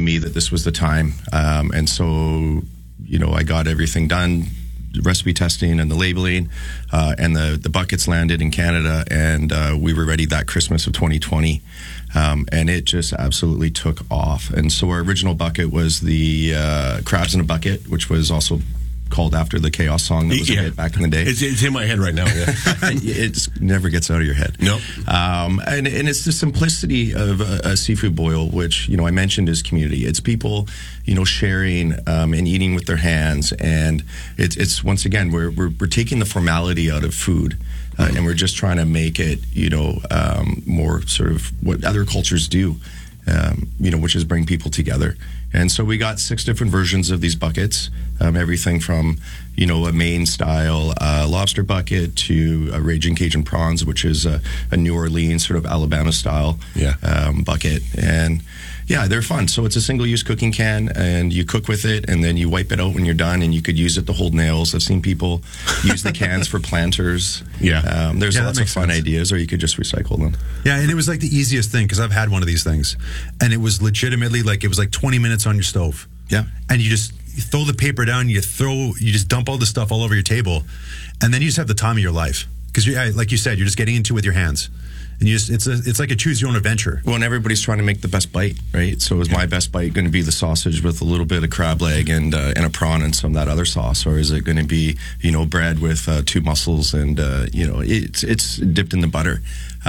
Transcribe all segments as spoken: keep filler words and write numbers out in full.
me that this was the time. Um, and so, you know, I got everything done, recipe testing and the labeling, uh, and the, the buckets landed in Canada, and uh, we were ready that Christmas of twenty twenty. Um, and it just absolutely took off. And so our original bucket was the uh, Crabs in a Bucket, which was also called after the Chaos song that was yeah. a hit back in the day. It's, it's in my head right now. Yeah. It just never gets out of your head. No. Um, and, and it's the simplicity of a, a seafood boil, which, you know, I mentioned is community. It's people, you know, sharing um, and eating with their hands. And it's, it's once again, we're, we're, we're taking the formality out of food. Uh, and we're just trying to make it, you know, um, more sort of what other cultures do, um, you know, which is bring people together. And so we got six different versions of these buckets, um, everything from, you know, a Maine style uh, lobster bucket to a Raging Cajun prawns, which is a, a New Orleans sort of Alabama style yeah. um, bucket. And yeah, they're fun. So it's a single-use cooking can, and you cook with it, and then you wipe it out when you're done, and you could use it to hold nails. I've seen people use the cans for planters. Yeah. Um, there's Yeah, lots that of makes fun sense. ideas, or you could just recycle them. Yeah, and it was like the easiest thing because I've had one of these things, and it was legitimately like it was like twenty minutes on your stove. Yeah. And you just you throw the paper down, you throw, you just dump all the stuff all over your table, and then you just have the time of your life because, like you said, you're just getting into it with your hands, and you just it's a it's like a choose your own adventure. Well, and everybody's trying to make the best bite, right? So is Yeah. my best bite going to be the sausage with a little bit of crab leg and uh, and a prawn and some of that other sauce, or is it going to be, you know, bread with uh, two mussels and uh, you know, it's it's dipped in the butter.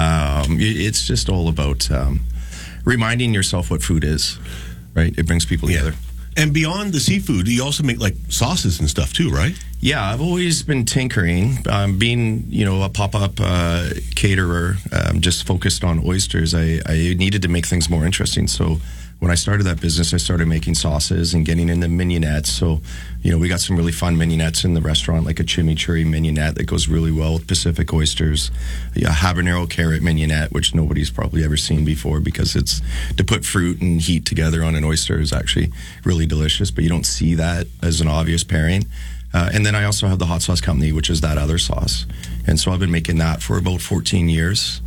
Um, it- it's just all about um, reminding yourself what food is, right? It brings people Yeah. together. And beyond the seafood, you also make like sauces and stuff too, right? Yeah, I've always been tinkering. Um, being, you know, a pop-up uh, caterer, um, just focused on oysters, I, I needed to make things more interesting. So when I started that business, I started making sauces and getting into mignonettes. So, you know, we got some really fun mignonettes in the restaurant, like a chimichurri mignonette that goes really well with Pacific oysters, a habanero carrot mignonette, which nobody's probably ever seen before because it's to put fruit and heat together on an oyster is actually really delicious, but you don't see that as an obvious pairing. Uh, and then I also have the Hot Sauce Company, which is that other sauce. And so I've been making that for about fourteen years.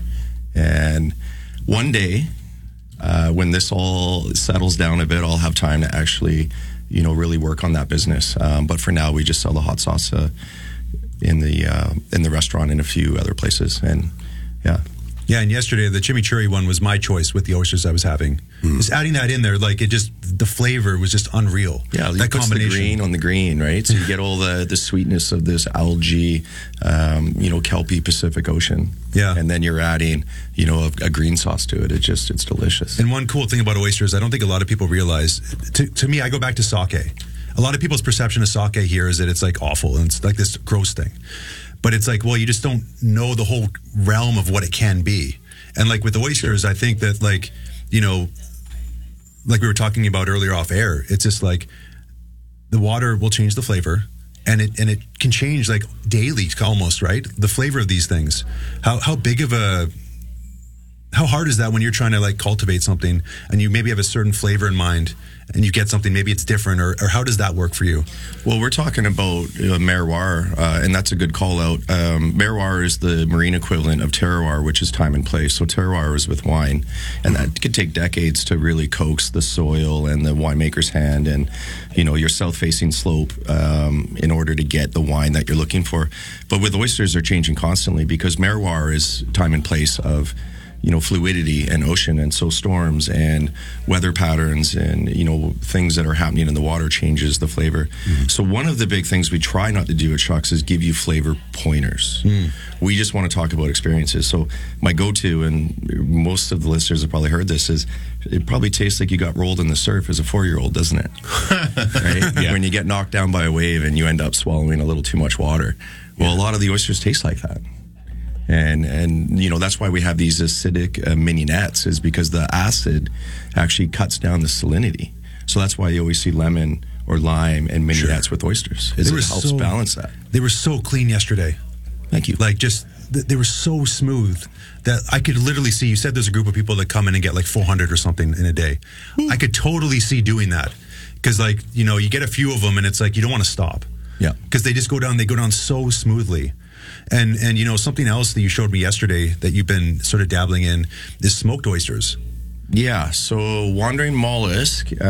And one day, uh, when this all settles down a bit, I'll have time to actually, you know, really work on that business. Um, but for now, we just sell the hot sauce uh, in the uh, in the restaurant and a few other places. And yeah. Yeah, and yesterday the chimichurri one was my choice with the oysters I was having. Mm. Just adding that in there, like it just the flavor was just unreal. Yeah, that it puts the green on the green, right? So you get all the, the sweetness of this algae, um, you know, kelpie Pacific Ocean. Yeah. And then you're adding, you know, a, a green sauce to it. It just, it's delicious. And one cool thing about oysters, I don't think a lot of people realize. To, to me, I go back to sake. A lot of people's perception of sake here is that it's like awful and it's like this gross thing. But it's like, well, you just don't know the whole realm of what it can be. And like with oysters, I think that like, you know, like we were talking about earlier off air, it's just like the water will change the flavor and it and it can change like daily almost, right? The flavor of these things. How how big of a how hard is that when you're trying to like cultivate something and you maybe have a certain flavor in mind and you get something, maybe it's different, or, or how does that work for you? Well, we're talking about uh, terroir, uh, and that's a good call out. Um, terroir is the marine equivalent of terroir, which is time and place. So terroir is with wine, and that could take decades to really coax the soil and the winemaker's hand and, you know, your south-facing slope um, in order to get the wine that you're looking for. But with oysters, they're changing constantly because terroir is time and place of, you know, fluidity and ocean, and so storms and weather patterns and, you know, things that are happening in the water changes the flavor. Mm-hmm. So one of the big things we try not to do at Shucks is give you flavor pointers. Mm. We just want to talk about experiences. So my go-to, and most of the listeners have probably heard this, is it probably tastes like you got rolled in the surf as a four-year-old, doesn't it? Right? Yeah. When you get knocked down by a wave and you end up swallowing a little too much water. Well, yeah. A lot of the oysters taste like that. And, and you know, that's why we have these acidic uh, mignonettes, is because the acid actually cuts down the salinity. So that's why you always see lemon or lime and mignonettes sure. with oysters. Is it helps so, balance that. They were so clean yesterday. Thank you. Like just, they were so smooth that I could literally see, you said there's a group of people that come in and get like four hundred or something in a day. I could totally see doing that. Because like, you know, you get a few of them and it's like, you don't want to stop. Yeah. Because they just go down, they go down so smoothly. And, and you know, something else that you showed me yesterday that you've been sort of dabbling in is smoked oysters. Yeah, so Wandering Mollusk